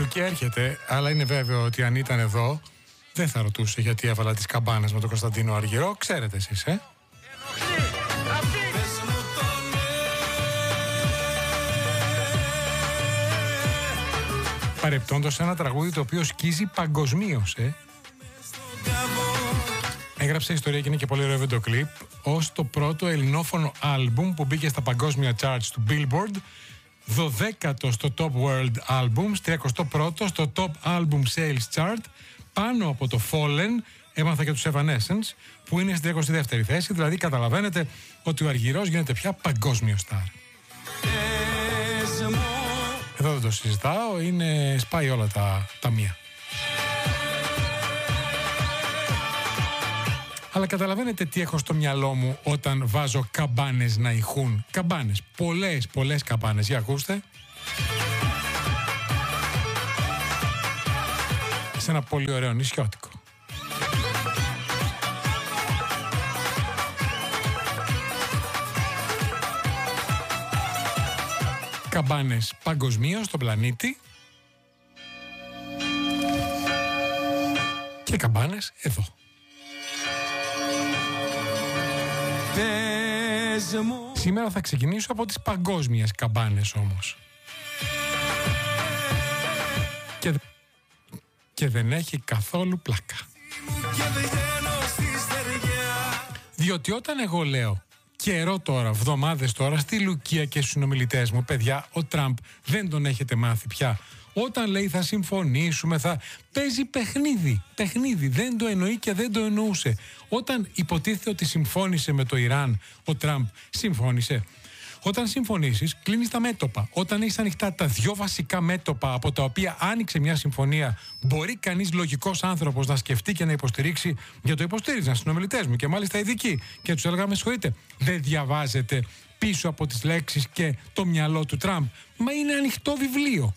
Λουκία έρχεται, αλλά είναι βέβαιο ότι αν ήταν εδώ δεν θα ρωτούσε γιατί έβαλα τις καμπάνες με τον Κωνσταντίνο Αργυρό. Ξέρετε εσείς, Παρεπτόντως ένα τραγούδι το οποίο σκίζει παγκοσμίως, Έγραψε ιστορία και είναι και πολύ ωραίο βίντεο κλιπ ως το πρώτο ελληνόφωνο άλμπουμ που μπήκε στα παγκόσμια charts του Billboard, 12ο στο Top World Albums, 31ο στο Top Album Sales Chart, πάνω από το Fallen. Έμαθα και τους Evanescence που είναι στη 32η θέση, δηλαδή καταλαβαίνετε ότι ο Αργυρός γίνεται πια παγκόσμιο στάρ. Εδώ δεν το συζητάω, σπάει όλα τα μία. Αλλά καταλαβαίνετε τι έχω στο μυαλό μου όταν βάζω καμπάνες να ηχούν. Καμπάνες, πολλές καμπάνες. Για ακούστε. Σε ένα πολύ ωραίο νησιώτικο. Καμπάνες παγκοσμίως στον πλανήτη. Και καμπάνες εδώ. Σήμερα θα ξεκινήσω από τις παγκόσμιες καμπάνες όμως. Και δεν έχει καθόλου πλάκα. Διότι όταν εγώ λέω καιρό τώρα, εβδομάδες τώρα, στη Λουκία και στους συνομιλητές μου, παιδιά, ο Τραμπ δεν τον έχετε μάθει πια. Όταν λέει θα συμφωνήσουμε, παίζει παιχνίδι, δεν το εννοεί και δεν το εννοούσε. Όταν υποτίθεται ότι συμφώνησε με το Ιράν, ο Τραμπ συμφώνησε. Όταν συμφωνήσεις, κλείνεις τα μέτωπα. Όταν έχεις ανοιχτά τα δύο βασικά μέτωπα από τα οποία άνοιξε μια συμφωνία, μπορεί κανείς λογικός άνθρωπος να σκεφτεί και να υποστηρίξει. Για το υποστήριζαν συνομιλητές μου και μάλιστα ειδικοί. Και τους έλεγα: με συγχωρείτε, δεν διαβάζετε πίσω από τις λέξεις και το μυαλό του Τραμπ. Μα είναι ανοιχτό βιβλίο.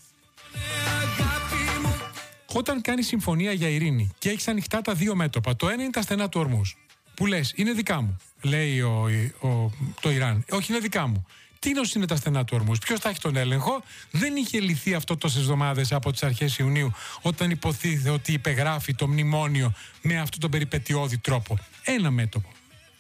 Όταν κάνεις συμφωνία για ειρήνη και έχεις ανοιχτά τα δύο μέτωπα, το ένα είναι τα στενά του Ορμούζ, που λες είναι δικά μου, λέει το Ιράν. Όχι, είναι δικά μου. Τι είναι τα στενά του Ορμούζ, ποιος θα έχει τον έλεγχο? Δεν είχε λυθεί αυτό τόσες εβδομάδες από τις αρχές Ιουνίου, όταν υποτίθεται ότι υπεγράφει το μνημόνιο με αυτόν τον περιπετειώδη τρόπο. Ένα μέτωπο.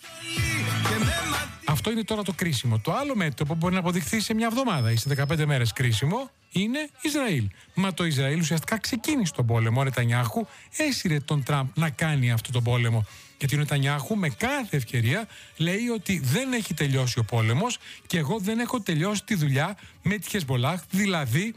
Αυτό είναι τώρα το κρίσιμο. Το άλλο μέτωπο μπορεί να αποδειχθεί σε μια εβδομάδα ή σε 15 μέρες κρίσιμο είναι Ισραήλ. Μα το Ισραήλ ουσιαστικά ξεκίνησε τον πόλεμο. Ο Νετανιάχου έσυρε τον Τραμπ να κάνει αυτό τον πόλεμο. Γιατί ο Νετανιάχου με κάθε ευκαιρία λέει ότι δεν έχει τελειώσει ο πόλεμος και εγώ δεν έχω τελειώσει τη δουλειά με τη Χεσμολάχ, δηλαδή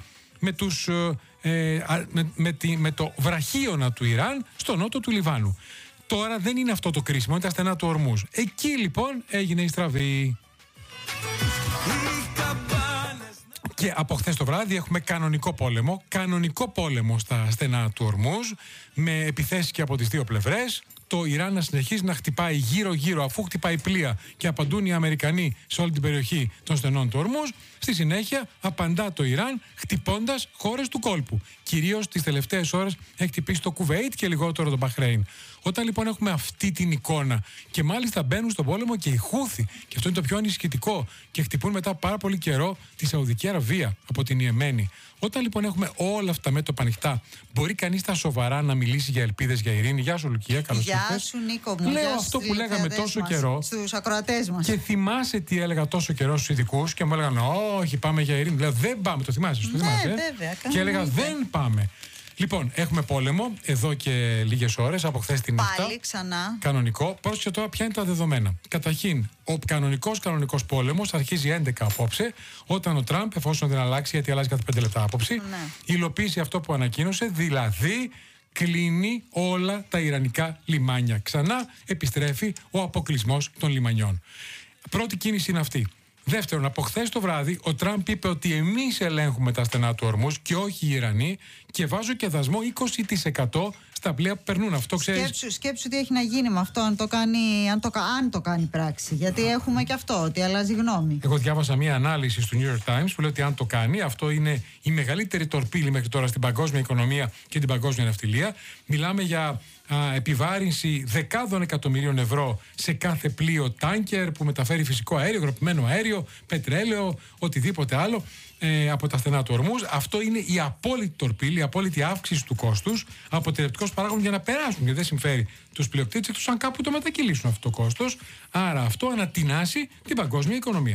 με το βραχίωνα του Ιράν στο νότο του Λιβάνου. Τώρα δεν είναι αυτό το κρίσιμο, είναι τα στενά του Ορμούζ. Εκεί λοιπόν έγινε η στραβή. Και από χθες το βράδυ έχουμε κανονικό πόλεμο στα στενά του Ορμούζ, με επιθέσεις και από τις δύο πλευρές. Το Ιράν να συνεχίζει να χτυπάει γύρω-γύρω, αφού χτυπάει πλοία και απαντούν οι Αμερικανοί σε όλη την περιοχή των στενών του Ορμούζ. Στη συνέχεια απαντά το Ιράν χτυπώντας χώρες του κόλπου. Κυρίως τις τελευταίες ώρες έχει χτυπήσει το Κουβέιτ και λιγότερο το Μπαχρέιν. Όταν λοιπόν έχουμε αυτή την εικόνα και μάλιστα μπαίνουν στον πόλεμο και οι Χούθι, και αυτό είναι το πιο ανησυχητικό, και χτυπούν μετά πάρα πολύ καιρό τη Σαουδική Αραβία από την Ιεμένη. Όταν λοιπόν έχουμε όλα αυτά τα μέτωπα ανοιχτά, μπορεί κανείς τα σοβαρά να μιλήσει για ελπίδες για ειρήνη? Γεια σου Λουκία, καλώς ήρθες. Γεια σου Νίκο μου. Λέω αυτό που λέγαμε τόσο καιρό. Στους ακροατές μας. Και θυμάσαι τι έλεγα τόσο καιρό στους ειδικούς και μου έλεγαν όχι, πάμε για ειρήνη. Λέω δεν πάμε, το θυμάσαι? Βέβαια, και έλεγα δεν πάμε. Λοιπόν, έχουμε πόλεμο εδώ και λίγες ώρες, από χθες τη νύχτα. Πάλι ξανά. Κανονικό. Πρόσεχε τώρα ποια είναι τα δεδομένα. Καταρχήν, ο κανονικός πόλεμος αρχίζει 11 απόψε, όταν ο Τραμπ, εφόσον δεν αλλάξει, γιατί αλλάζει κάθε 5 λεπτά άποψη, υλοποιήσει αυτό που ανακοίνωσε, δηλαδή κλείνει όλα τα ιρανικά λιμάνια. Ξανά επιστρέφει ο αποκλεισμός των λιμανιών. Πρώτη κίνηση είναι αυτή. Δεύτερον, από χθες το βράδυ ο Τραμπ είπε ότι εμείς ελέγχουμε τα στενά του Ορμούζ και όχι οι Ιρανοί, και βάζω και δασμό 20% στα πλοία που περνούν. Αυτό ξέρεις. Σκέψου τι έχει να γίνει με αυτό, αν το κάνει πράξη. Γιατί έχουμε και αυτό, ότι αλλάζει γνώμη. Εγώ διάβασα μία ανάλυση στο New York Times που λέει ότι αν το κάνει, αυτό είναι η μεγαλύτερη τορπίλη μέχρι τώρα στην παγκόσμια οικονομία και την παγκόσμια ναυτιλία. Μιλάμε για επιβάρυνση δεκάδων εκατομμυρίων ευρώ σε κάθε πλοίο τάνκερ που μεταφέρει φυσικό αέριο, υγροποιημένο αέριο, πετρέλαιο, οτιδήποτε άλλο από τα στενά του Ορμούζ. Αυτό είναι η απόλυτη τορπίλη, η απόλυτη αύξηση του κόστους, αποτελεσματικός παράγον για να περάσουν. Γιατί δεν συμφέρει τους πλειοκτήτες εκτός αν κάπου το μετακυλήσουν αυτό το κόστος. Άρα αυτό ανατινάσει την παγκόσμια οικονομία.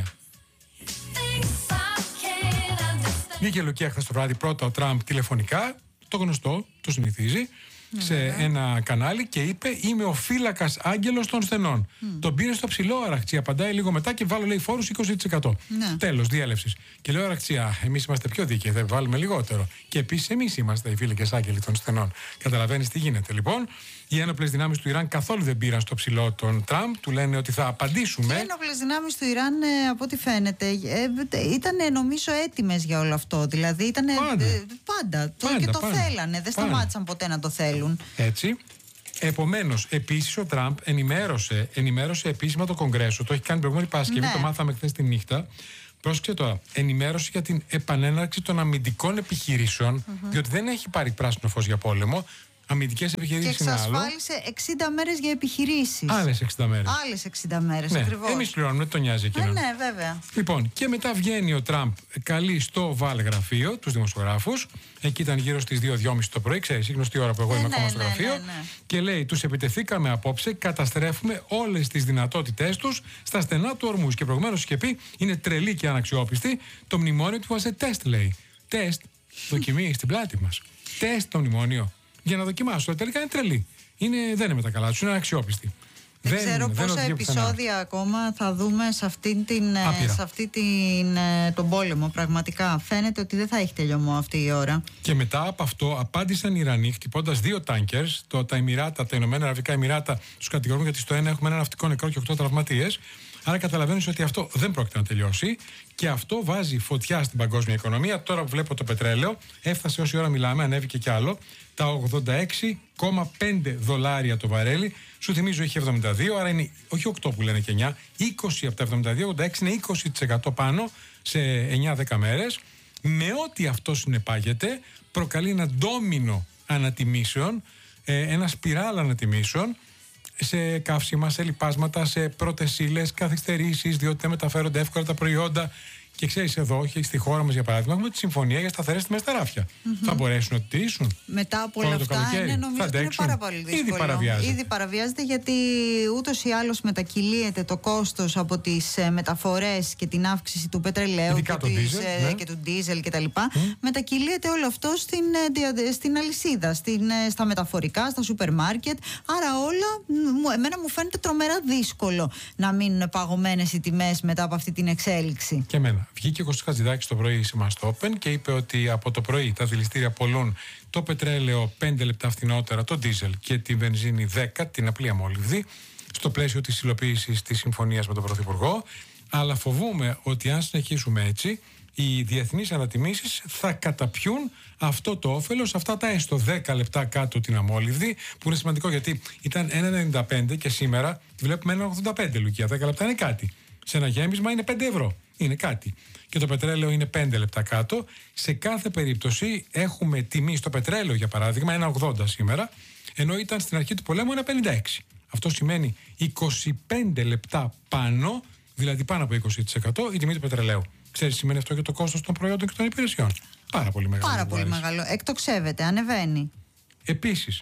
Βγήκε Λουκία χθες το βράδυ πρώτα ο Τραμπ τηλεφωνικά, το γνωστό, το συνηθίζει, σε ένα κανάλι και είπε: είμαι ο φύλακας άγγελος των στενών. Τον πήρε στο ψηλό Αραχτσία. Απαντάει λίγο μετά και βάλω, λέει, φόρους 20%. Τέλος διέλευσης. Και λέω: Αραχτσία, εμείς είμαστε πιο δίκαιοι, θα βάλουμε λιγότερο. Και επίσης εμείς είμαστε οι φύλακες άγγελοι των στενών. Καταλαβαίνεις τι γίνεται λοιπόν. Οι ένοπλες δυνάμεις του Ιράν καθόλου δεν πήραν στο ψηλό τον Τραμπ. Του λένε ότι θα απαντήσουμε. Οι ένοπλες δυνάμεις του Ιράν, από ό,τι φαίνεται, ήταν νομίζω έτοιμες για όλο αυτό. Δηλαδή ήταν πάντα. Και το θέλανε. Δεν σταμάτησαν ποτέ να το θέλουν. Έτσι. Επομένως, επίσης ο Τραμπ ενημέρωσε επίσημα το Κογκρέσο. Το έχει κάνει προηγούμενη Παρασκευή, το μάθαμε χθες τη νύχτα. Πρόσεξε τώρα, ενημέρωση για την επανέναρξη των αμυντικών επιχειρήσεων, διότι δεν έχει πάρει πράσινο φως για πόλεμο. Αμυντικές επιχειρήσεις είναι άλλο. Και εξασφάλισε 60 μέρες για επιχειρήσεις. Άλλες 60 μέρες. Άλλες 60 μέρες, ναι, ακριβώς. Εμείς πληρώνουμε, δεν τον νοιάζει εκείνον. Ναι, βέβαια. Λοιπόν, και μετά βγαίνει ο Τραμπ, καλεί στο Βάλ γραφείο τους δημοσιογράφους. Εκεί ήταν γύρω στις 2-2.30 το πρωί, ξέρεις, η γνωστή ώρα που εγώ είμαι ακόμα στο γραφείο. Και λέει: τους επιτεθήκαμε απόψε, καταστρέφουμε όλες τις δυνατότητές τους στα στενά του Ορμούζ. Και προηγουμένως είχε πει: είναι τρελή και αναξιόπιστη. Το μνημόνιο του βάζει τεστ, λέει. Τεστ, δοκιμή στην πλάτη μας. Τεστ το μνημόνιο. Για να δοκιμάσω. Τελικά είναι τρελή. Δεν είναι με τα καλά του, είναι αξιόπιστη. Δεν ξέρω πόσα επεισόδια ακόμα θα δούμε σε τον πόλεμο. Πραγματικά φαίνεται ότι δεν θα έχει τελειωμό αυτή η ώρα. Και μετά από αυτό απάντησαν οι Ιρανοί χτυπώντας 2 τάνκερς. Τα Ηνωμένα Αραβικά Εμιράτα τους κατηγορούν γιατί στο ένα έχουμε ένα ναυτικό νεκρό και 8 τραυματίες. Άρα καταλαβαίνεις ότι αυτό δεν πρόκειται να τελειώσει και αυτό βάζει φωτιά στην παγκόσμια οικονομία. Τώρα που βλέπω το πετρέλαιο, έφτασε όση ώρα μιλάμε, ανέβηκε κι άλλο, τα $86,5 το βαρέλι. Σου θυμίζω είχε 72, άρα είναι όχι 8 που λένε και 9, 20 από τα 72, 86 είναι 20% πάνω σε 9-10 μέρες. Με ό,τι αυτό συνεπάγεται, προκαλεί ένα ντόμινο ανατιμήσεων, ένα σπιράλ ανατιμήσεων, σε καύσιμα, σε λιπάσματα, σε πρώτες ύλες, καθυστερήσεις, διότι δεν μεταφέρονται εύκολα τα προϊόντα. Και ξέρεις, εδώ, στη χώρα μας για παράδειγμα, έχουμε τη συμφωνία για σταθερές τιμές στα ράφια. Θα μπορέσουν να τη τηρήσουν? Μετά από όλα αυτά, νομίζω ότι είναι πάρα πολύ δύσκολο. Ήδη παραβιάζεται, γιατί ούτως ή άλλως μετακυλίεται το κόστος από τις μεταφορές και την αύξηση του πετρελαίου και του ντίζελ κτλ. Μετακυλίεται όλο αυτό στην αλυσίδα, στα μεταφορικά, στα σούπερ μάρκετ. Άρα εμένα μου φαίνεται τρομερά δύσκολο να μείνουν παγωμένες οι τιμές μετά από αυτή την εξέλιξη. Και εμένα. Βγήκε ο Κωστής Χατζηδάκης το πρωί σε Must Open και είπε ότι από το πρωί τα δηληστήρια πολλούν το πετρέλαιο 5 λεπτά φθηνότερα, το ντίζελ και τη βενζίνη 10, την απλή αμόλυβδη, στο πλαίσιο της υλοποίησης της συμφωνίας με τον Πρωθυπουργό. Αλλά φοβούμε ότι αν συνεχίσουμε έτσι, οι διεθνείς ανατιμήσεις θα καταπιούν αυτό το όφελος, αυτά τα έστω 10 λεπτά κάτω την αμόλυβδη, που είναι σημαντικό γιατί ήταν 1,95 και σήμερα τη βλέπουμε 1,85, Λουκία. 10 λεπτά είναι κάτι. Σε ένα γέμισμα είναι 5 ευρώ. Είναι κάτι. Και το πετρέλαιο είναι 5 λεπτά κάτω. Σε κάθε περίπτωση έχουμε τιμή στο πετρέλαιο, για παράδειγμα, 1,80 σήμερα, ενώ ήταν στην αρχή του πολέμου 1,56. Αυτό σημαίνει 25 λεπτά πάνω, δηλαδή πάνω από 20% η τιμή του πετρελαίου. Ξέρεις, σημαίνει αυτό και το κόστος των προϊόντων και των υπηρεσιών. Πάρα πολύ μεγάλο. Πάρα πολύ μεγάλο. Εκτοξεύεται, ανεβαίνει. Επίσης,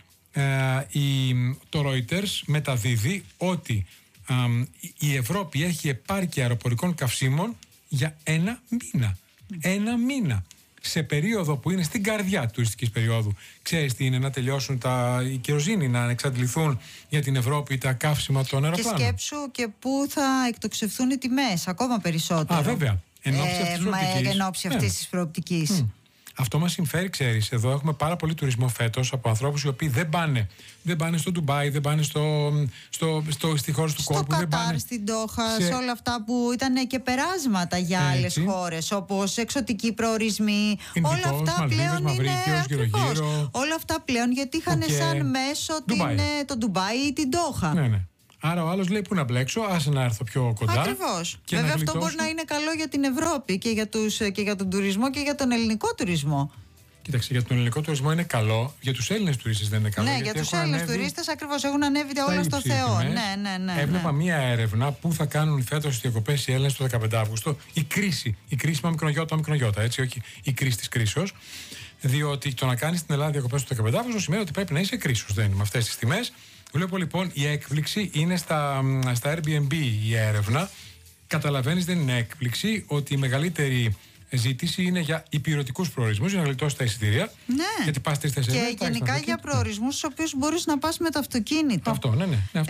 το Reuters μεταδίδει ότι η Ευρώπη έχει επάρκεια αεροπορικών καυσίμων για 1 μήνα. 1 μήνα. Σε περίοδο που είναι στην καρδιά τουριστικής περίοδου. Ξέρεις τι είναι, να τελειώσουν οι κεροζίνοι, να ανεξαντληθούν για την Ευρώπη τα καύσιμα των αεροπλάνων. Και σκέψου και πού θα εκτοξευθούν οι τιμές, ακόμα περισσότερο. Βέβαια. Εν ώψη αυτής της προοπτικής. Εν ώψη αυτής της προοπτικής. Αυτό μας συμφέρει, ξέρεις. Εδώ έχουμε πάρα πολύ τουρισμό φέτος από ανθρώπους οι οποίοι δεν πάνε στο Ντουμπάι, δεν πάνε στη χώρα του κόλπου. Στο Κατάρ, στην Ντόχα, σε όλα αυτά που ήταν και περάσματα για άλλες χώρες, όπως εξωτικοί προορισμοί. Όλα αυτά πλέον είναι ακριβώς. Όλα αυτά πλέον γιατί είχαν σαν μέσο το Ντουμπάι ή την Ντόχα. Ναι. Άρα ο άλλος λέει πού να μπλέξω, άσε να έρθω πιο κοντά. Ακριβώς. Βέβαια αυτό μπορεί να είναι καλό για την Ευρώπη και για τον τουρισμό και για τον ελληνικό τουρισμό. Κοίταξε, για τον ελληνικό τουρισμό είναι καλό, για τους Έλληνες τουρίστες δεν είναι καλό. Ναι, για τους Έλληνες τουρίστες ακριβώς έχουν ανέβει όλα στο Θεό. Ναι. Έβλεπα μία έρευνα που θα κάνουν φέτος τις διακοπές οι Έλληνες το 15 Αύγουστο. Η κρίση με μικρογιώτα, έτσι, όχι η κρίση της κρίσεως. Διότι το να κάνεις στην Ελλάδα διακοπές το 15 Αύγουστο σημαίνει ότι πρέπει να είσαι κρίσος. Δεν είναι με αυτές τις τιμές. Βλέπω λοιπόν η έκπληξη είναι στα Airbnb η έρευνα. Καταλαβαίνεις, δεν είναι έκπληξη ότι η μεγαλύτερη ζήτηση είναι για υπηρετικούς προορισμούς, για να γλιτώσεις τα εισιτήρια. Ναι. Γιατί πας 3-4 μέρες. Και γενικά για προορισμούς στους οποίους μπορείς να πας με το αυτοκίνητο. Αυτό, ναι. Αυτό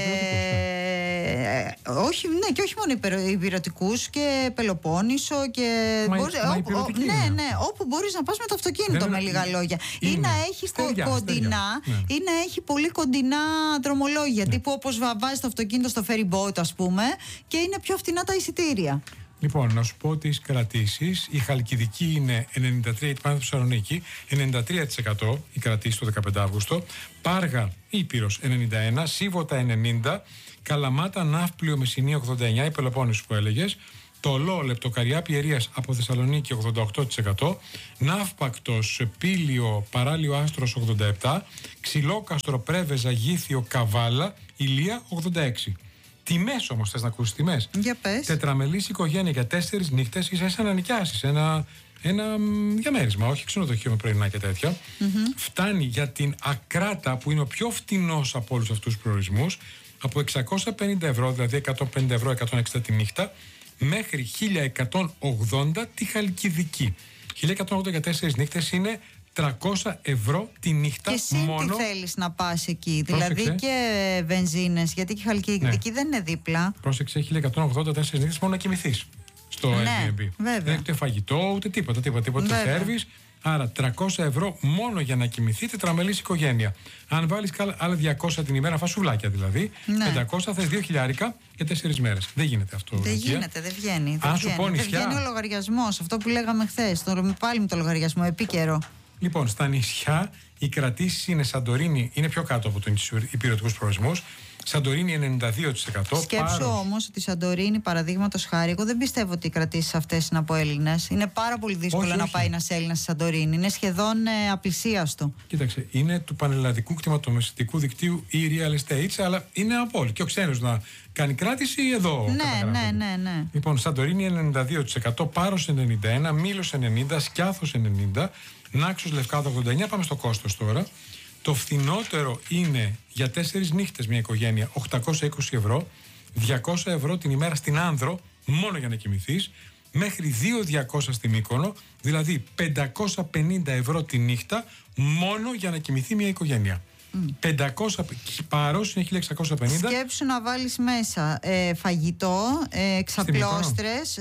όχι, ναι, και όχι μόνο υπηρετικούς και Πελοπόννησο και. Όπου μπορείς να πας με το αυτοκίνητο, με λίγα λόγια. Ή να έχει κοντινά, ή να έχει πολύ κοντινά δρομολόγια. Τύπου όπως βάζεις το αυτοκίνητο στο ferry boat, ας πούμε, και είναι πιο φτηνά τα εισιτήρια. Λοιπόν, να σου πω τις κρατήσεις. Η Χαλκιδική είναι 93%, γιατί πάνε από Θεσσαλονίκη, 93% η κρατήση το 15 Αύγουστο. Πάργα, Ήπειρος 91%, Σίβωτα 90%, Καλαμάτα, Ναύπλιο, Μεσσηνία 89%, η Πελοπόννησος που έλεγες. Τολό, Λεπτοκαριά, Πιερίας από Θεσσαλονίκη 88%, Ναύπακτος, Πήλιο, Παράλιο Άστρος 87%, Ξυλόκαστρο, Πρέβεζα, Γήθιο, Καβάλα, Ηλία 86%. Τιμές όμως, θες να ακούσεις τιμές? Για πες. Τετραμελής οικογένεια για 4 νύχτες, είσαι σαν να νοικιάσεις ένα διαμέρισμα, όχι ξενοδοχείο με πρωινά και τέτοια. Φτάνει για την Ακράτα, που είναι ο πιο φτηνός από όλους αυτούς τους προορισμούς, από 650 ευρώ, δηλαδή 150 ευρώ, 160 τη νύχτα, μέχρι 1180 τη Χαλκιδική. 1180 για 4 νύχτες είναι 300 ευρώ τη νύχτα. Και εσύ μόνο. Τι θέλεις να πας εκεί? Δηλαδή και βενζίνες, γιατί και η Χαλκιδική δεν είναι δίπλα. Πρόσεξε, 1180 4 νύχτες μόνο να κοιμηθείς στο Airbnb. Δεν έχει ούτε φαγητό, ούτε τίποτα σέρβις. Άρα 300 ευρώ μόνο για να κοιμηθεί τετραμελής οικογένεια. Αν βάλεις άλλα 200 την ημέρα, φασουβλάκια δηλαδή, 500 θες 2.000 για 4 μέρες. Δεν γίνεται αυτό. Δεν γίνεται, δεν βγαίνει. Αν σου πω νησιά. Δεν βγαίνει ο λογαριασμός, αυτό που λέγαμε χθες. Πάλι με το λογαριασμό, επίκαιρο. Λοιπόν, στα νησιά οι κρατήσεις είναι Σαντορίνη, είναι πιο κάτω από τους υπηρετικούς προορισμούς. Σαντορίνη 92%. Σκέψου όμως ότι η Σαντορίνη, παραδείγματος χάρη, εγώ δεν πιστεύω ότι οι κρατήσεις αυτές είναι από Έλληνες. Είναι πάρα πολύ δύσκολο να πάει ένας Έλληνας στη Σαντορίνη. Είναι σχεδόν απλησίαστο. Κοίταξε, είναι του πανελλαδικού κτηματομεσητικού δικτύου ή real estates, αλλά είναι από όλοι. Και ο ξένος να κάνει κράτηση εδώ. Ναι. Λοιπόν, Σαντορίνη 92%, Πάρος 91%, Μήλος 90%, Σκιάθος 90%, Νάξος, Λευκάδα 89%. Πάμε στο κόστος τώρα. Το φθηνότερο είναι για 4 νύχτες μια οικογένεια 820 ευρώ, 200 ευρώ την ημέρα στην Άνδρο, μόνο για να κοιμηθείς, μέχρι 2.200 στην Μύκονο, δηλαδή 550 ευρώ τη νύχτα, μόνο για να κοιμηθεί μια οικογένεια. 500, Πάρος είναι 1.650. Σκέψου να βάλεις μέσα φαγητό, ξαπλώστρες,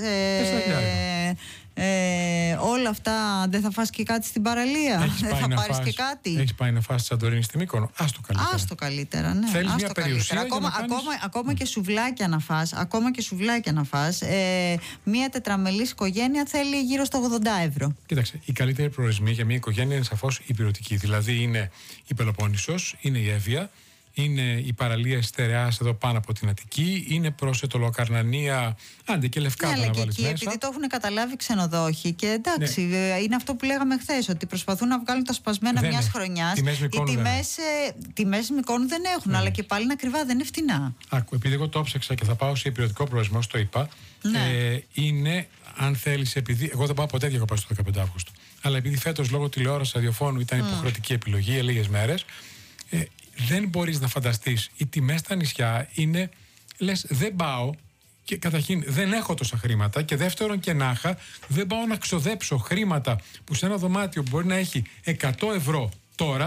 όλα αυτά. Δεν θα φας και κάτι στην παραλία? Δεν θα πάρεις και κάτι? Έχεις πάει να φας στη Σαντορίνη στη Μύκονο? Άστο καλύτερα, ναι. Θέλεις μια περιουσία ακόμα και σουβλάκια να φας, μια τετραμελής οικογένεια θέλει γύρω στα 80 ευρώ. Κοίταξε, οι καλύτεροι προορισμοί για μια οικογένεια είναι σαφώς υπηρετικοί. Δηλαδή είναι η Πελοπόννησος, είναι η Εύβοια, είναι η παραλία της Στερεάς εδώ πάνω από την Αττική, είναι πρόσθετο Λοκαρνανία, άντε και Λευκάδα να βάλεις μέσα. Επειδή το έχουν καταλάβει ξενοδόχοι και εντάξει, είναι αυτό που λέγαμε χθες, ότι προσπαθούν να βγάλουν τα σπασμένα μιας χρονιάς. Τιμές Μυκόνου δεν έχουν, αλλά και πάλι είναι ακριβά, δεν είναι φτηνά. Άκου, επειδή εγώ το ψάξα και θα πάω σε υπηρετικό προορισμό, το είπα, είναι, αν θέλεις, επειδή εγώ δεν πάω ποτέ διακοπές το 15 Αύγουστο, αλλά επειδή φέτος λόγω τηλεόρασης ραδιοφώνου ήταν υποχρεωτική επιλογή για λίγες μέρες, δεν μπορείς να φανταστείς, οι τιμές στα νησιά είναι, λες, δεν πάω, και καταρχήν δεν έχω τόσα χρήματα, και δεύτερον και νάχα δεν πάω να ξοδέψω χρήματα που σε ένα δωμάτιο μπορεί να έχει 100 ευρώ τώρα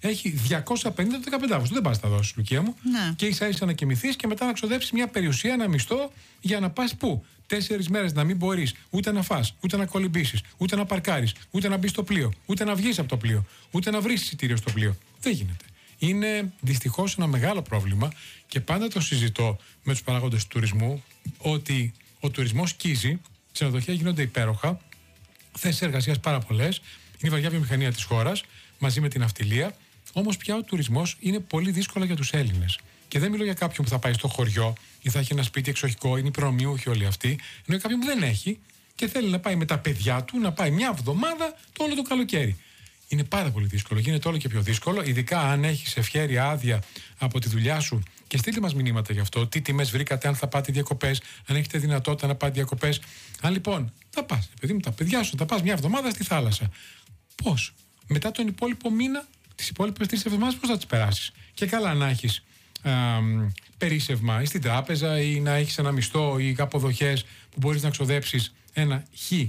έχει 250 το 15 Αύγουστο. Δεν πας να τα δώσεις, Λουκία μου. Ναι. Και ίσα-ίσα να κοιμηθείς και μετά να ξοδέψεις μια περιουσία, ένα μισθό για να πας πού? 4 μέρες να μην μπορείς ούτε να φας, ούτε να κολυμπήσεις, ούτε να παρκάρεις, ούτε να μπεις στο πλοίο, ούτε να βγεις από το πλοίο, ούτε να βρεις εισιτήριο στο πλοίο. Δεν γίνεται. Είναι δυστυχώς ένα μεγάλο πρόβλημα και πάντα το συζητώ με τους παράγοντες του τουρισμού ότι ο τουρισμός σκίζει, ξενοδοχεία γίνονται υπέροχα, θέσεις εργασίας πάρα πολλές, είναι η βαριά βιομηχανία της χώρας μαζί με την ναυτιλία. Όμως πια ο τουρισμός είναι πολύ δύσκολο για τους Έλληνες. Και δεν μιλώ για κάποιον που θα πάει στο χωριό ή θα έχει ένα σπίτι εξοχικό, είναι οι προνομιούχοι όλοι αυτοί. Ενώ για κάποιον που δεν έχει και θέλει να πάει με τα παιδιά του, να πάει μια εβδομάδα το όλο το καλοκαίρι. Είναι πάρα πολύ δύσκολο. Γίνεται όλο και πιο δύσκολο, ειδικά αν έχεις ευχέρεια άδεια από τη δουλειά σου. Και στείλτε μας μηνύματα γι' αυτό. Τι τιμές βρήκατε, αν θα πάτε διακοπές, αν έχετε δυνατότητα να πάτε διακοπές. Αν λοιπόν θα πας, παιδί μου, τα παιδιά σου, θα πας μια εβδομάδα στη θάλασσα. Πώς? Μετά τον υπόλοιπο μήνα, τις υπόλοιπες 3 εβδομάδες, πώς θα τις περάσεις? Και καλά να έχεις περίσσευμα ή στην τράπεζα ή να έχεις ένα μισθό ή αποδοχές που μπορείς να ξοδέψεις ένα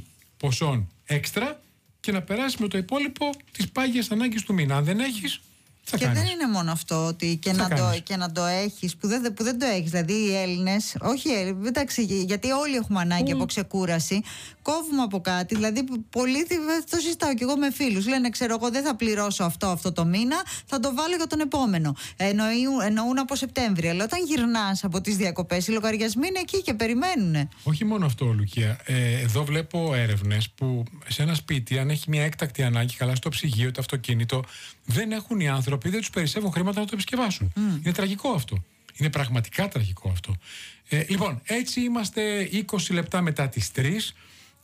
ποσόν έξτρα και να περάσεις με το υπόλοιπο τις πάγιες ανάγκες του μήνα. Αν δεν έχεις, θα και κάνεις. Δεν είναι μόνο αυτό ότι και να το έχεις που δεν το έχεις. Δηλαδή οι Έλληνες, όχι εντάξει, γιατί όλοι έχουμε ανάγκη από ξεκούραση, κόβουμε από κάτι. Δηλαδή πολλοί, το συζητάω και εγώ με φίλους, λένε ξέρω εγώ δεν θα πληρώσω αυτό το μήνα, θα το βάλω για τον επόμενο. Εννοούν από Σεπτέμβρη. Αλλά όταν γυρνάς από τις διακοπές, οι λογαριασμοί είναι εκεί και περιμένουν. Όχι μόνο αυτό, Λουκία. Εδώ βλέπω έρευνες που σε ένα σπίτι, αν έχει μια έκτακτη ανάγκη, καλά στο ψυγείο, το αυτοκίνητο, δεν έχουν οι άνθρωποι, δεν τους περισσεύουν χρήματα να το επισκευάσουν. Είναι τραγικό αυτό. Είναι πραγματικά τραγικό αυτό. Λοιπόν, έτσι είμαστε 20 λεπτά μετά τις 3.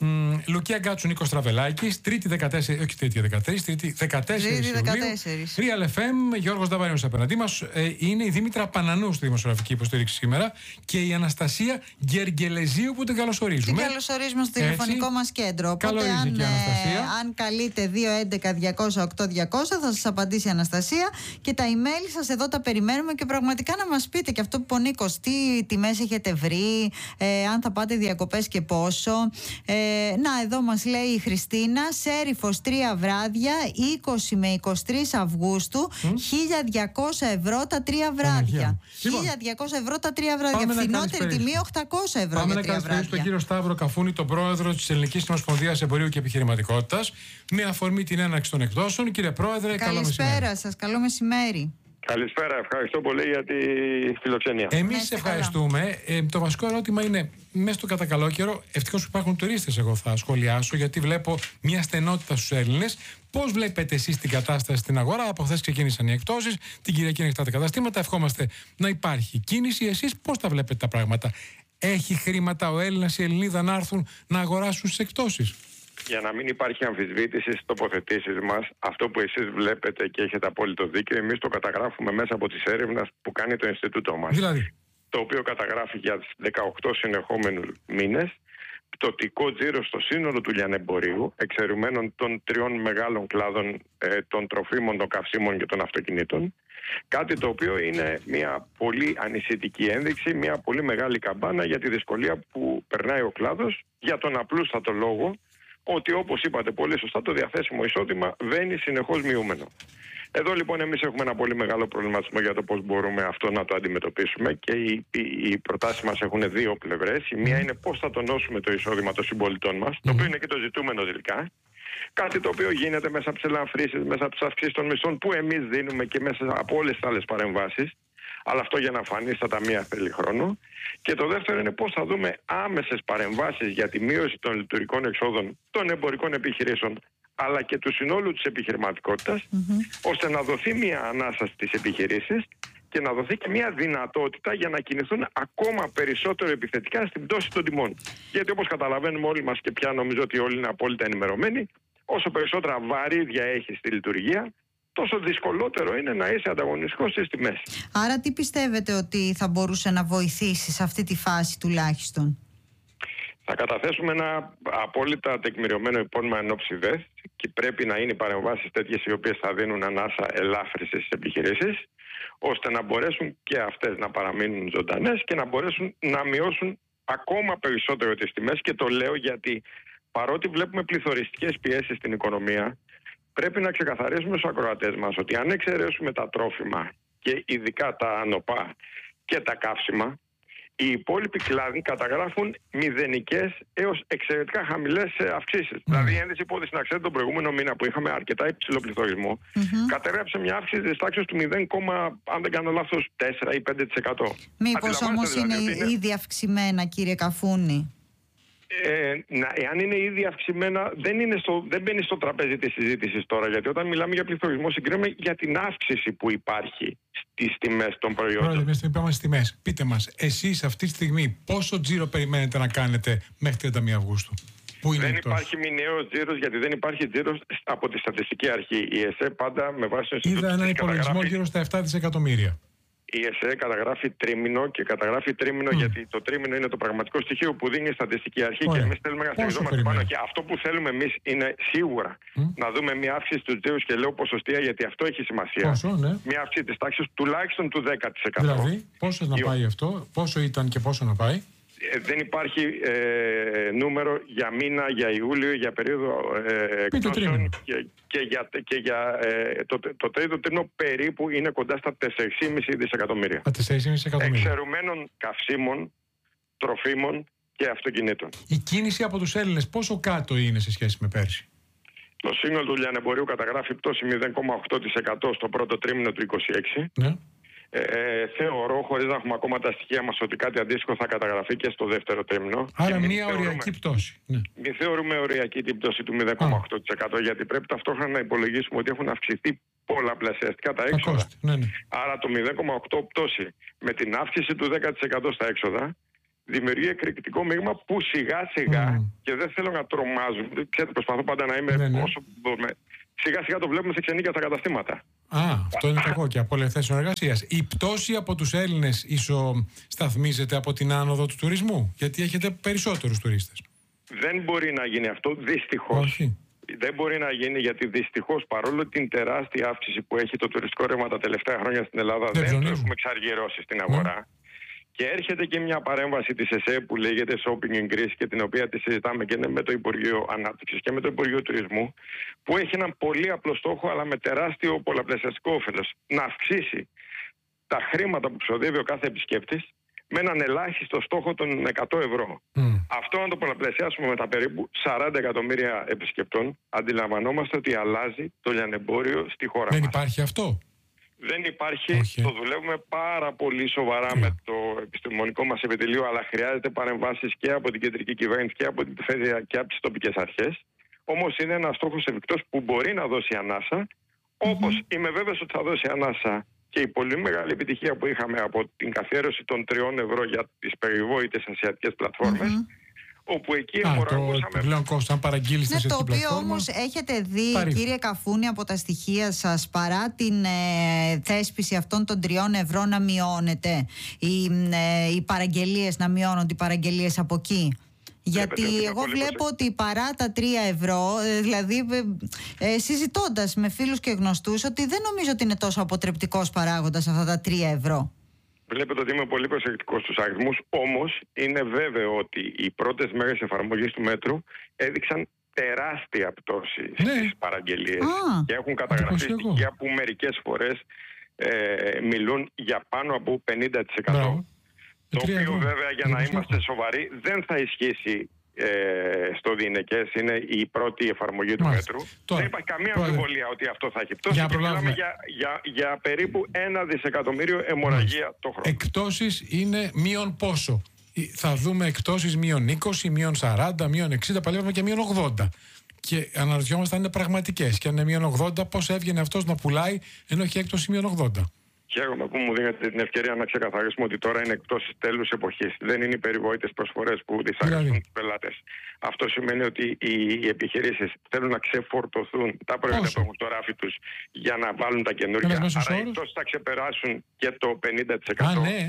Λουκία Γκάτσου, Νίκος Στραβελάκης, Τρίτη 14, όχι Τρίτη 13, Τρίτη 14 Ιουλίου. Real FM, Γιώργος Νταβαρίνος απέναντί μας. Είναι η Δήμητρα Πανανού στη δημοσιογραφική υποστήριξη σήμερα και η Αναστασία Γεργελεζίου που την καλωσορίζουμε. Την καλωσορίζουμε στο τηλεφωνικό μας κέντρο. Καλό Οπότε αν καλείτε 211-200-8200 θα σας απαντήσει η Αναστασία και τα email σας εδώ τα περιμένουμε και πραγματικά να μας πείτε και αυτό που ο Νίκος, τι τιμές έχετε βρει, αν θα πάτε διακοπές και πόσο. Να, εδώ μας λέει η Χριστίνα, Σέριφος 3 βράδια, 20 με 23 Αυγούστου, 1.200 ευρώ τα 3 βράδια. 1.200 ευρώ τα 3 βράδια. Φθηνότερη τιμή 800 ευρώ. Πάμε για 3 να καλησπερίσουμε τον κύριο Σταύρο Καφούνη, τον πρόεδρο της Ελληνικής Ομοσπονδίας Εμπορίου και Επιχειρηματικότητας, με αφορμή την έναρξη των εκδόσεων. Κύριε Πρόεδρε, καλό μεσημέρι. Καλησπέρα σας, καλό μεσημέρι. Καλησπέρα, ευχαριστώ πολύ για τη φιλοξενία. Εμείς ευχαριστούμε. Το βασικό ερώτημα είναι, μέσα στο κατά καλό καιρό, ευτυχώς που υπάρχουν τουρίστες, εγώ θα σχολιάσω, γιατί βλέπω μια στενότητα στους Έλληνες. Πώς βλέπετε εσείς την κατάσταση στην αγορά? Από χθες ξεκίνησαν οι εκπτώσεις, την Κυριακή ανοιχτά τα καταστήματα. Ευχόμαστε να υπάρχει κίνηση. Εσείς πώς τα βλέπετε τα πράγματα? Έχει χρήματα ο Έλληνας, η Ελληνίδα να έρθουν να αγοράσουν στις εκπτώσεις? Για να μην υπάρχει αμφισβήτηση στις τοποθετήσεις μας, αυτό που εσείς βλέπετε και έχετε απόλυτο δίκιο, εμείς το καταγράφουμε μέσα από τις έρευνες που κάνει το Ινστιτούτο μας. Δηλαδή, το οποίο καταγράφει για 18 συνεχόμενους μήνες πτωτικό τζίρο στο σύνολο του λιανεμπορίου, εξαιρουμένων των 3 μεγάλων κλάδων των τροφίμων, των καυσίμων και των αυτοκινήτων. Κάτι το οποίο είναι μια πολύ ανησυχητική ένδειξη, μια πολύ μεγάλη καμπάνα για τη δυσκολία που περνάει ο κλάδος, για τον απλούστατο λόγο ότι, όπως είπατε πολύ σωστά, το διαθέσιμο εισόδημα βαίνει συνεχώς μειούμενο. Εδώ λοιπόν εμείς έχουμε ένα πολύ μεγάλο προβληματισμό για το πώς μπορούμε αυτό να το αντιμετωπίσουμε και οι προτάσεις μας έχουν 2 πλευρές. Η μία είναι πώς θα τονώσουμε το εισόδημα των συμπολιτών μας, το οποίο είναι και το ζητούμενο τελικά. Κάτι το οποίο γίνεται μέσα από τις ελαφρύσεις, μέσα από τις αυξήσεις των μισθών που εμείς δίνουμε και μέσα από όλες τις άλλες παρεμβάσεις. Αλλά αυτό για να φανεί στα ταμεία θέλει χρόνο. Και το δεύτερο είναι πώς θα δούμε άμεσες παρεμβάσεις για τη μείωση των λειτουργικών εξόδων των εμπορικών επιχειρήσεων, αλλά και του συνόλου της επιχειρηματικότητας, ώστε να δοθεί μια ανάσα στις επιχειρήσεις και να δοθεί και μια δυνατότητα για να κινηθούν ακόμα περισσότερο επιθετικά στην πτώση των τιμών. Γιατί όπως καταλαβαίνουμε όλοι μας και πια νομίζω ότι όλοι είναι απόλυτα ενημερωμένοι, όσο περισσότερα βαρύδια έχει στη λειτουργία, τόσο δυσκολότερο είναι να είσαι ανταγωνιστικός στις τιμές. Άρα τι πιστεύετε ότι θα μπορούσε να βοηθήσει σε αυτή τη φάση τουλάχιστον? Θα καταθέσουμε ένα απόλυτα τεκμηριωμένο υπόμνημα εν ώψη ΔΕΘ και πρέπει να είναι οι παρεμβάσεις τέτοιες οι οποίες θα δίνουν ανάσα ελάφρυνση στις επιχειρήσεις, ώστε να μπορέσουν και αυτές να παραμείνουν ζωντανές και να μπορέσουν να μειώσουν ακόμα περισσότερο τις τιμές. Και το λέω γιατί παρότι βλέπουμε πληθωριστικές πιέσεις στην οικονομία, πρέπει να ξεκαθαρίσουμε στους ακροατές μας ότι αν εξαιρέσουμε τα τρόφιμα και ειδικά τα ανοπά και τα καύσιμα, οι υπόλοιποι κλάδοι καταγράφουν μηδενικές έως εξαιρετικά χαμηλές αυξήσεις. Δηλαδή, η ένδυση υπόδειξη, να ξέρετε, τον προηγούμενο μήνα που είχαμε αρκετά υψηλό πληθωρισμό, κατέγραψε μια αύξηση της τάξης του 0, αν δεν κάνω λάθος, 4 ή 5%. Μήπως όμως δηλαδή, είναι ήδη αυξημένα, κύριε Καφούνη? Εάν είναι ήδη αυξημένα, δεν μπαίνει στο τραπέζι της συζήτησης τώρα. Γιατί όταν μιλάμε για πληθωρισμό, συγκρίνουμε για την αύξηση που υπάρχει στις τιμές των προϊόντων. Πρόεδρε, στις τιμές. Πείτε μας, εσείς αυτή τη στιγμή πόσο τζίρο περιμένετε να κάνετε μέχρι 31 Αυγούστου? Δεν υπάρχει μηνιαίος τζίρος, γιατί δεν υπάρχει τζίρος από τη Στατιστική Αρχή. Η ΕΣΕ πάντα με βάση το Ινστιτούτο. Είδα ένα υπολογισμό γύρω στα 7 δισεκατομμύρια. Η ΕΣΕ καταγράφει τρίμηνο και καταγράφει τρίμηνο γιατί το τρίμηνο είναι το πραγματικό στοιχείο που δίνει η Στατιστική Αρχή. Και εμείς θέλουμε να στηριζόμαστε πάνω. Και αυτό που θέλουμε εμείς είναι σίγουρα να δούμε μια αύξηση του τζίρου, και λέω ποσοστία γιατί αυτό έχει σημασία. Πόσο, ναι. Μια αύξηση της τάξης τουλάχιστον του 10%. Δηλαδή, πόσο να πάει αυτό, πόσο ήταν και πόσο να πάει? Δεν υπάρχει νούμερο για μήνα, για Ιούλιο, για περίοδο εκπτώσεων και για το τρίτο τρίμηνο περίπου είναι κοντά στα 4,5 δισεκατομμύρια. 4,5 εκατομμύρια. Εξαιρουμένων καυσίμων, τροφίμων και αυτοκινήτων. Η κίνηση από τους Έλληνες πόσο κάτω είναι σε σχέση με πέρσι? Το σύνολο του λιανεμπορίου καταγράφει πτώση 0,8% στο πρώτο τρίμηνο του 2026. Ναι. Θεωρώ, χωρίς να έχουμε ακόμα τα στοιχεία μας, ότι κάτι αντίστοιχο θα καταγραφεί και στο δεύτερο τρίμηνο. Άρα μια οριακή πτώση. Ναι. Μην θεωρούμε οριακή την πτώση του 0,8%, γιατί πρέπει ταυτόχρονα να υπολογίσουμε ότι έχουν αυξηθεί πολλαπλασιαστικά τα έξοδα. Ναι. Άρα το 0,8 πτώση με την αύξηση του 10% στα έξοδα δημιουργεί εκρηκτικό μείγμα που σιγά σιγά, και δεν θέλω να τρομάζουν, ξέρετε, προσπαθώ πάντα να είμαι όσο μπορούμε, σιγά σιγά το βλέπουμε σε ξενίκια στα καταστήματα. Αυτό είναι κακό και από πολλές θέσεις εργασίας. Η πτώση από τους Έλληνες ισοσταθμίζεται από την άνοδο του τουρισμού, γιατί έχετε περισσότερους τουρίστες? Δεν μπορεί να γίνει αυτό, δυστυχώς. Όχι. Δεν μπορεί να γίνει, γιατί δυστυχώς, παρόλο την τεράστια αύξηση που έχει το τουριστικό ρεύμα τα τελευταία χρόνια στην Ελλάδα, δεν το έχουμε εξαργυρώσει στην αγορά. Και έρχεται και μια παρέμβαση της ΕΣΕ που λέγεται Shopping in Greece, και την οποία τη συζητάμε και με το Υπουργείο Ανάπτυξης και με το Υπουργείο Τουρισμού, που έχει έναν πολύ απλό στόχο, αλλά με τεράστιο πολλαπλασιαστικό όφελος. Να αυξήσει τα χρήματα που ξοδεύει ο κάθε επισκέπτης με έναν ελάχιστο στόχο των 100 ευρώ. Αυτό, αν το πολλαπλασιάσουμε με τα περίπου 40 εκατομμύρια επισκεπτών, αντιλαμβανόμαστε ότι αλλάζει το λιανεμπόριο στη χώρα μας. Δεν υπάρχει αυτό? Δεν υπάρχει. Το δουλεύουμε πάρα πολύ σοβαρά με το επιστημονικό μας επιτελείο, αλλά χρειάζεται παρεμβάσεις και από την κεντρική κυβέρνηση και από την περιφέρεια και από τις τοπικές αρχές. Όμως είναι ένας στόχος εφικτός που μπορεί να δώσει ανάσα, όπως είμαι βέβαιος ότι θα δώσει ανάσα και η πολύ μεγάλη επιτυχία που είχαμε από την καθιέρωση των 3 ευρώ για τις περιβόητες ασιατικές πλατφόρμες. Όπου εκεί το πλέον κόστος, αν παραγγείλεις το οποίο όμως έχετε δει, κύριε Καφούνη, από τα στοιχεία σας, παρά την θέσπιση αυτών των 3 ευρώ, να μειώνεται οι παραγγελίες, να μειώνονται οι παραγγελίες από εκεί? Γιατί εγώ βλέπω ότι παρά τα 3 ευρώ, δηλαδή συζητώντας με φίλους και γνωστούς, ότι δεν νομίζω ότι είναι τόσο αποτρεπτικός παράγοντας αυτά τα 3 ευρώ. Βλέπετε ότι είμαι πολύ προσεκτικός στους αριθμούς, όμως είναι βέβαιο ότι οι πρώτες μέρες εφαρμογής του μέτρου έδειξαν τεράστια πτώση στις παραγγελίες και έχουν καταγραφεί στοιχεία που μερικές φορές μιλούν για πάνω από 50%. Το οποίο βέβαια, για να είμαστε σοβαροί, δεν θα ισχύσει στο διηνεκές, είναι η πρώτη εφαρμογή του μέτρου. Δεν υπάρχει καμία αμφιβολία ότι αυτό θα έχει πτώση. Μιλάμε για περίπου 1 δισεκατομμύριο αιμορραγία το χρόνο. Εκτόσεις είναι μείον πόσο? Θα δούμε εκτόσεις μείον 20, μείον 40, μείον 60, παλεύουμε και μείον 80. Και αναρωτιόμαστε αν είναι πραγματικές. Και αν είναι μείον 80, πώς έβγαινε αυτός να πουλάει ενώ έχει έκπτωση μείον 80. Χαίρομαι που μου δίνετε την ευκαιρία να ξεκαθαρίσουμε ότι τώρα είναι εκτός τέλους εποχής. Δεν είναι οι περιβόητες προσφορές που δυσαρεστούν τους πελάτες. Αυτό σημαίνει ότι οι επιχειρήσεις θέλουν να ξεφορτωθούν τα προϊόντα που έχουν στο ράφι τους για να βάλουν τα καινούργια. Άρα εκτός θα ξεπεράσουν και το 50%.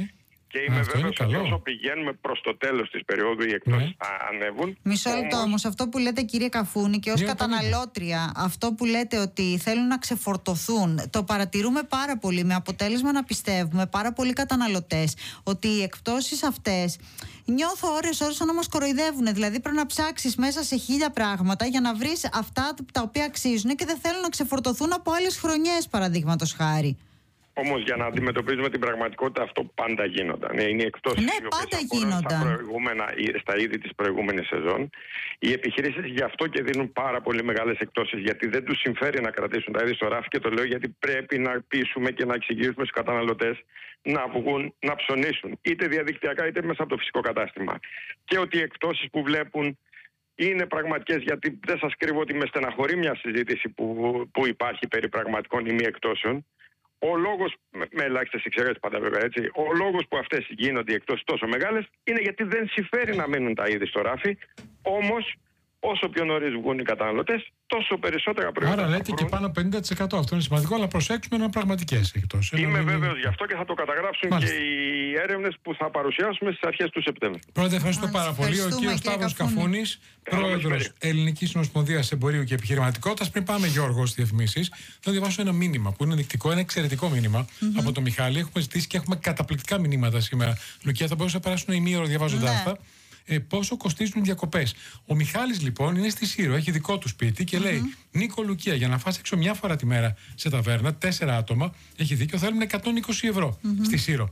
Και είμαι βέβαιος ότι όσο πηγαίνουμε προς το τέλος της περίοδου οι εκπτώσεις θα ανέβουν. Μισό λεπτό όμως, αυτό που λέτε κύριε Καφούνη και ως καταναλώτρια, αυτό που λέτε ότι θέλουν να ξεφορτωθούν, το παρατηρούμε πάρα πολύ, με αποτέλεσμα να πιστεύουμε πάρα πολλοί καταναλωτές ότι οι εκπτώσεις αυτές νιώθω ώρες σαν να μας κοροϊδεύουν. Δηλαδή πρέπει να ψάξεις μέσα σε 1000 πράγματα για να βρεις αυτά τα οποία αξίζουν και δεν θέλουν να ξεφορτωθούν από άλλες χρονιές, παραδείγματος χάρη. Όμως για να αντιμετωπίζουμε την πραγματικότητα, αυτό πάντα γίνονταν. Είναι εκπτώσεις οι οποίες γίνονταν στα είδη της προηγούμενης σεζόν. Οι επιχειρήσεις γι' αυτό και δίνουν πάρα πολύ μεγάλες εκπτώσεις, γιατί δεν τους συμφέρει να κρατήσουν τα είδη στο ράφι, και το λέω γιατί πρέπει να πείσουμε και να εξηγήσουμε στους καταναλωτές να βγουν να ψωνίσουν, είτε διαδικτυακά είτε μέσα από το φυσικό κατάστημα. Και ότι οι εκπτώσεις που βλέπουν είναι πραγματικές, γιατί δεν σας κρύβω ότι με στεναχωρεί μια συζήτηση που υπάρχει περί πραγματικών ή μη εκπτώσεων. Ο λόγος, με ελάχιστες εξαιρέσεις πάντα βέβαια έτσι, ο λόγος που αυτές γίνονται οι εκπτώσεις τόσο μεγάλες είναι γιατί δεν συμφέρει να μείνουν τα είδη στο ράφι. Όμως, όσο πιο νωρίς βγουν οι καταναλωτές, τόσο περισσότερα προϊόντα. Άρα λέτε και πάνω από 50%. Αυτό είναι σημαντικό, αλλά προσέξουμε να είναι πραγματικές εκπτώσεις. Είμαι βέβαιος γι' αυτό και θα το καταγράψουν και οι έρευνες που θα παρουσιάσουμε στις αρχές του Σεπτέμβρη. Πρώτα, ευχαριστώ πάρα πολύ. Ο κύριος Σταύρος Καφούνης, πρόεδρος Ελληνικής Ομοσπονδίας Εμπορίου και Επιχειρηματικότητας. Πριν πάμε, Γιώργο, στις διαφημίσεις, θα διαβάσω ένα μήνυμα που είναι ενδεικτικό, ένα εξαιρετικό μήνυμα από τον Μιχάλη. Έχουμε ζητήσει και έχουμε καταπληκτικά μηνύματα σήμερα. Λουκία, θα μπορούσα να περάσουν ημίωρο διαβάζοντάς αυτά. Πόσο κοστίζουν οι διακοπές. Ο Μιχάλης λοιπόν είναι στη Σύρο, έχει δικό του σπίτι και λέει: Νίκο, Λουκία, για να φας έξω μια φορά τη μέρα σε ταβέρνα, 4 άτομα, έχει δίκιο, θέλουν 120 ευρώ στη Σύρο.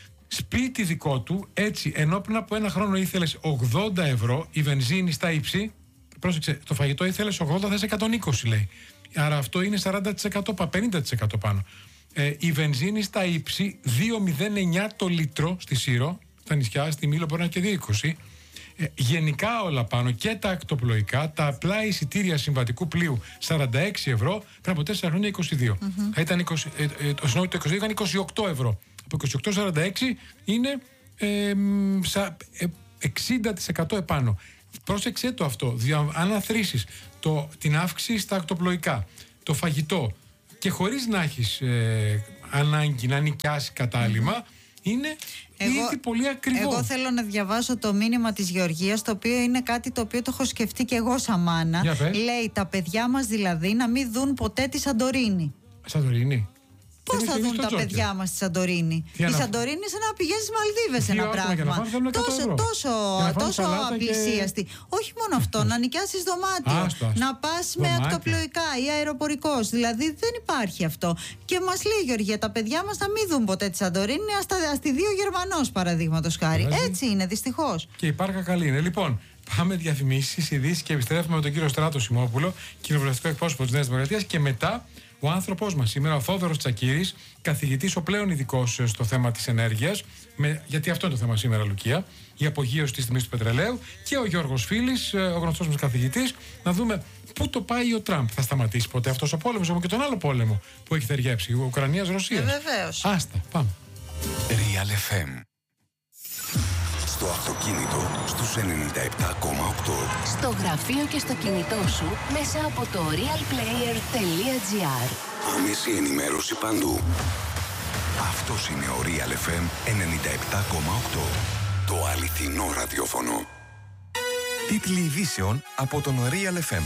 Σπίτι δικό του, έτσι, ενώ πριν από ένα χρόνο ήθελες 80 ευρώ, η βενζίνη στα ύψη, πρόσεξε, το φαγητό ήθελες 80, θες 120, λέει. Άρα αυτό είναι 40%, 50% πάνω. Η βενζίνη στα ύψη, 2,09 το λίτρο στη Σύρο, στα νησιά, στη Μήλο μπορεί να είναι και 2,20. Γενικά όλα πάνω, και τα ακτοπλοϊκά, τα απλά εισιτήρια συμβατικού πλοίου 46 ευρώ, πριν από 4 χρόνια 22. Ήταν το 22 ήταν 28 ευρώ. Από 28-46 είναι 60% επάνω. Πρόσεξε το αυτό. Αν αθροίσεις την αύξηση στα ακτοπλοϊκά, το φαγητό, και χωρίς να έχεις ανάγκη να νοικιάσει κατάλημα, είναι ήδη πολύ ακριβό. Εγώ θέλω να διαβάσω το μήνυμα της Γεωργίας, το οποίο είναι κάτι το οποίο το έχω σκεφτεί και εγώ σαν μάνα. Λέει: τα παιδιά μας δηλαδή να μην δουν ποτέ τη Σαντορίνη. Σαντορίνη. Πώς θα δουν τα παιδιά μας στη Σαντορίνη? Η Σαντορίνη είναι σαν να πηγαίνεις στις Μαλδίβες ένα πράγμα. Τόσο απλησίαστη. Όχι μόνο αυτό, να νοικιάσεις δωμάτιο, να πας με ακτοπλοϊκά ή αεροπορικός. Δηλαδή δεν υπάρχει αυτό. Και μας λέει η Γεωργία, τα παιδιά μας να μην δουν ποτέ τη Σαντορίνη, ας τη δει ο Γερμανός, παραδείγματος χάρη. Έτσι είναι, δυστυχώς. Και η Πάρκα καλή είναι. Λοιπόν, πάμε διαφημίσεις, ειδήσεις και επιστρέφουμε με τον κύριο Στράτο Σιμόπουλο, κοινοβουλευτικό εκπρόσωπο της Νέας Δημοκρατίας, και μετά ο άνθρωπός μας σήμερα, ο Θόδωρος Τσακύρης, καθηγητής, ο πλέον ειδικός στο θέμα της ενέργειας, γιατί αυτό είναι το θέμα σήμερα, Λουκία, η απογείωση της τιμής του πετρελαίου, και ο Γιώργος Φίλης, ο γνωστός μας καθηγητής, να δούμε πού το πάει ο Τραμπ. Θα σταματήσει ποτέ αυτός ο πόλεμος, όπως και τον άλλο πόλεμο που έχει ταιριάξει, Ουκρανίας-Ρωσίας. Βεβαίως. Άστα, πάμε. Real FM. Στο αυτοκίνητο στους 97,8. Στο γραφείο και στο κινητό σου μέσα από το realplayer.gr. Άμεση ενημέρωση παντού. Αυτός είναι ο Real FM 97,8. Το αληθινό ραδιόφωνο. Τίτλοι ειδήσεων από τον Real FM.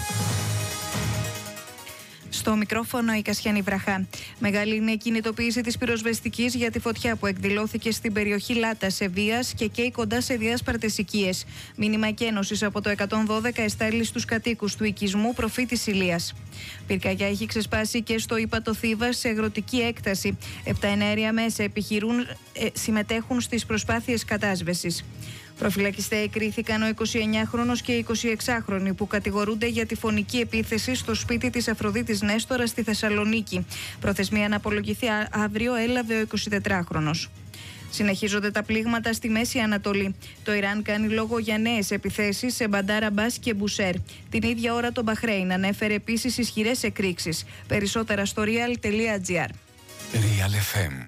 Στο μικρόφωνο η Κασιάνη Βραχά. Μεγάλη είναι η κινητοποίηση της πυροσβεστικής για τη φωτιά που εκδηλώθηκε στην περιοχή Λάτα σε Βίας και καίει κοντά σε Δίας Παρτεσικίες. Μήνυμα εκένωσης από το 112 εστάλει στους κατοίκους του οικισμού Προφήτης Ηλίας. Πυρκαγιά έχει ξεσπάσει και στο Ύπατο Θήβας σε αγροτική έκταση. 7 εναέρια μέσα συμμετέχουν στις προσπάθειες κατάσβεσης. Προφυλακιστέοι κρίθηκαν ο 29χρονος και η 26χρονη που κατηγορούνται για τη φωνική επίθεση στο σπίτι της Αφροδίτης Νέστορα στη Θεσσαλονίκη. Προθεσμία να απολογηθεί αύριο έλαβε ο 24χρονος. Συνεχίζονται τα πλήγματα στη Μέση Ανατολή. Το Ιράν κάνει λόγο για νέες επιθέσεις σε Μπαντάρ Αμπάς και Μπουσέρ. Την ίδια ώρα το Μπαχρέιν ανέφερε επίσης ισχυρές εκρήξεις. Περισσότερα στο real.gr. Real FM.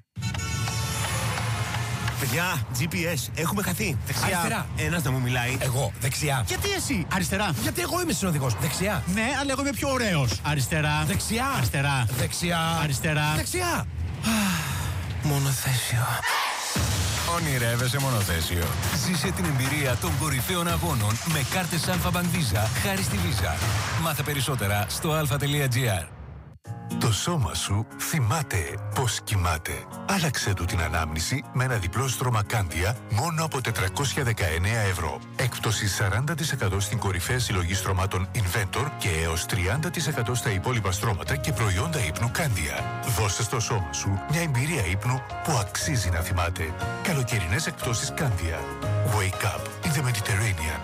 Παιδιά, GPS, έχουμε χαθεί. Δεξιά. Αριστερά. Ένας να μου μιλάει. Εγώ. Δεξιά. Γιατί εσύ? Αριστερά. Γιατί εγώ είμαι συνοδηγός. Δεξιά. Ναι, αλλά εγώ είμαι πιο ωραίος. Αριστερά. Δεξιά. Αριστερά. Δεξιά. Αριστερά. Δεξιά. Μονοθέσιο. Ονειρεύεσαι μονοθέσιο? Ζήσε την εμπειρία των κορυφαίων αγώνων με κάρτες Alpha Bank Visa χάρη στη Visa. Μάθε περισσότερα στο alpha.gr. Το σώμα σου θυμάται πώς κοιμάται. Άλλαξε του την ανάμνηση με ένα διπλό στρώμα Κάνδια μόνο από 419 ευρώ. Έκπτωση 40% στην κορυφαία συλλογή στρωμάτων Inventor και έως 30% στα υπόλοιπα στρώματα και προϊόντα ύπνου Κάνδια. Δώσε στο σώμα σου μια εμπειρία ύπνου που αξίζει να θυμάται. Καλοκαιρινές εκπτώσεις Κάνδια. Wake up in the Mediterranean.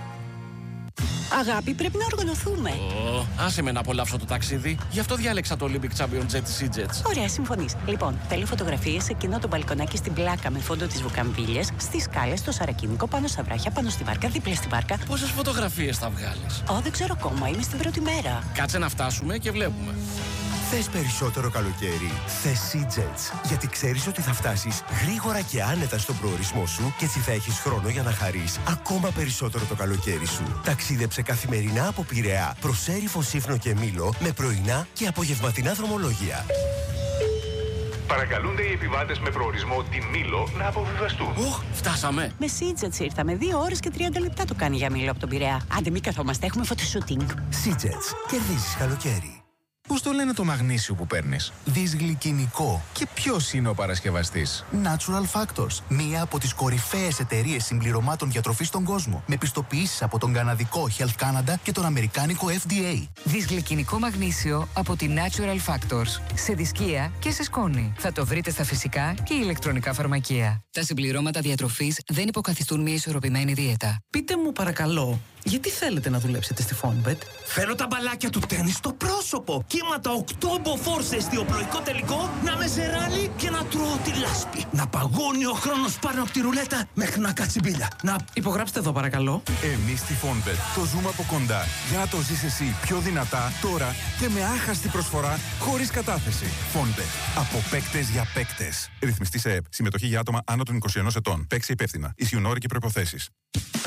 Αγάπη, πρέπει να οργανωθούμε. Άσε με να απολαύσω το ταξίδι. Γι' αυτό διάλεξα το Olympic Champion Jet Sea-Jets. Ωραία, συμφωνείς. Λοιπόν, θέλω φωτογραφίες σε εκείνο το μπαλκονάκι στην πλάκα με φόντο τις βουκαμβίλιες, στις σκάλες, στο Σαρακίνικο, πάνω στα βράχια, πάνω στη βάρκα, δίπλα στη βάρκα. Πόσες φωτογραφίες θα βγάλεις? Δεν ξέρω ακόμα. Είμαι στην πρώτη μέρα. Κάτσε να φτάσουμε και βλέπουμε. Θες περισσότερο καλοκαίρι? Θες Sea-Jets. Γιατί ξέρεις ότι θα φτάσεις γρήγορα και άνετα στον προορισμό σου και έτσι θα έχεις χρόνο για να χαρείς ακόμα περισσότερο το καλοκαίρι σου. Ταξίδεψε καθημερινά από Πειραιά, προς Έρυφο, Σύφνο και Μήλο με πρωινά και απογευματινά δρομολόγια. Παρακαλούνται οι επιβάτες με προορισμό τη Μήλο να αποβιβαστούν. Φτάσαμε. Με Sea-Jets ήρθαμε. 2 ώρες και 30 λεπτά το κάνει για Μήλο από τον Πειραιά. Άντε, μην καθόμαστε, έχουμε φωτοσούτινγκ. Sea-Jets. Κερδίζεις καλοκαίρι. Πώς το λένε το μαγνήσιο που παίρνεις? Δυσγλυκινικό. Και ποιος είναι ο παρασκευαστής? Natural Factors. Μία από τις κορυφαίες εταιρείες συμπληρωμάτων διατροφής στον κόσμο. Με πιστοποιήσεις από τον καναδικό Health Canada και τον αμερικάνικο FDA. Δυσγλυκινικό μαγνήσιο από τη Natural Factors. Σε δισκία και σε σκόνη. Θα το βρείτε στα φυσικά και ηλεκτρονικά φαρμακεία. Τα συμπληρώματα διατροφής δεν υποκαθιστούν μια ισορροπημένη δίαιτα. Πείτε μου παρακαλώ, γιατί θέλετε να δουλέψετε στη Fonbet? Θέλω τα μπαλάκια του τέννις στο πρόσωπο. Κύματα 8 μποφόρ σε εστιοπλοϊκό τελικό, να με σε ράλι και να τρώω τη λάσπη. Να παγώνει ο χρόνος πάνω από τη ρουλέτα μέχρι να κάτσει μπίλια. Να υπογράψτε εδώ παρακαλώ. Εμείς στη Fonbet το ζούμε από κοντά για να το ζεις εσύ πιο δυνατά τώρα και με άχαστη προσφορά χωρίς κατάθεση. Fonbet. Από παίκτες για παίκτες. Ρυθμιστή σε ΕΕΠ. Συμμετοχή για άτομα άνω των 21 ετών. Παίξε υπεύθυνα. Ισχύουν όροι και προϋποθέσεις.